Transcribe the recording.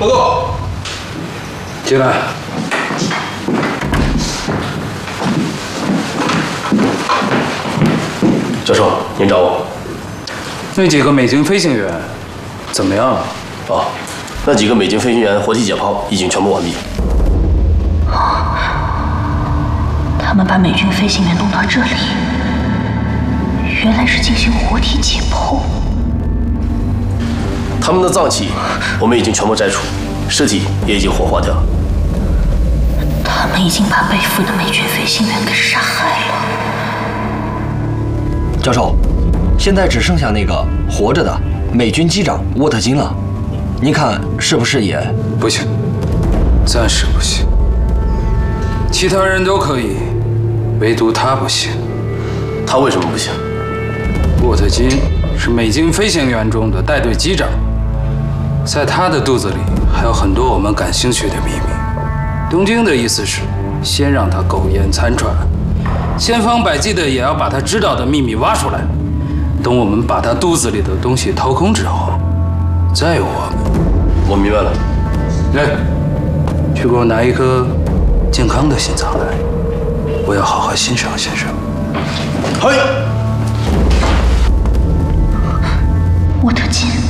报告。 进来。 教授，您找我？ 那几个美军飞行员怎么样了？ 哦，那几个美军飞行员活体解剖已经全部完毕。 他们把美军飞行员弄到这里，原来是进行活体解剖。 他们的脏器我们已经全部摘除，尸体也已经火化掉。 他们已经把被俘的美军飞行员给杀害了。 教授，现在只剩下那个活着的美军机长沃特金了，您看是不是也？ 不行，暂时不行。其他人都可以，唯独他不行。 他为什么不行？ 沃特金是美军飞行员中的带队机长，在他的肚子里还有很多我们感兴趣的秘密。东京的意思是，先让他苟延残喘，千方百计的也要把他知道的秘密挖出来。等我们把他肚子里的东西掏空之后，再由我们。 我明白了。 来，去给我拿一颗健康的心脏来，我要好好欣赏欣赏。 嘿。 沃特金。